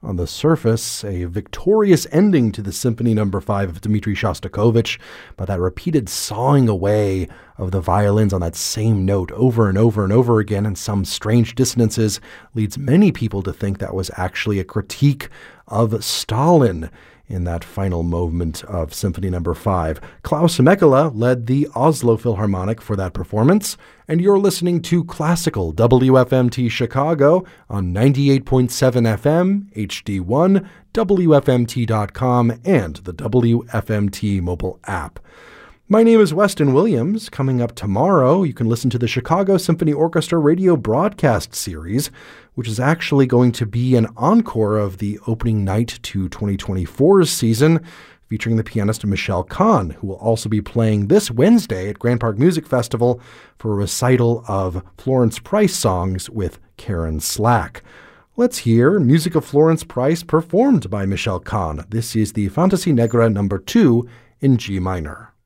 On the surface, a victorious ending to the Symphony No. 5 of Dmitri Shostakovich, but that repeated sawing away of the violins on that same note over and over and over again in some strange dissonances leads many people to think that was actually a critique of Stalin in that final movement of Symphony No. 5. Klaus Mekela led the Oslo Philharmonic for that performance, and you're listening to Classical WFMT Chicago on 98.7 FM, HD1, WFMT.com, and the WFMT mobile app. My name is Weston Williams. Coming up tomorrow, you can listen to the Chicago Symphony Orchestra radio broadcast series, which is actually going to be an encore of the opening night to 2024's season, featuring the pianist Michelle Kahn, who will also be playing this Wednesday at Grand Park Music Festival for a recital of Florence Price songs with Karen Slack. Let's hear music of Florence Price performed by Michelle Kahn. This is the Fantasie Negra No. 2 in G minor.